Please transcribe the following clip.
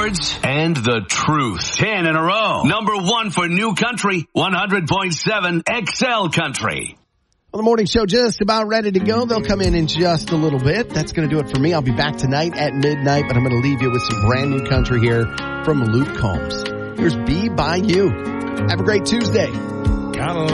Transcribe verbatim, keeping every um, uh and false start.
awards and the truth. Ten in a row. Number one for New Country, one hundred point seven X L Country. Well, the morning show just about ready to go. They'll come in in just a little bit. That's going to do it for me. I'll be back tonight at midnight, but I'm going to leave you with some brand new country here from Luke Combs. Here's Be By You. Have a great Tuesday. Gotta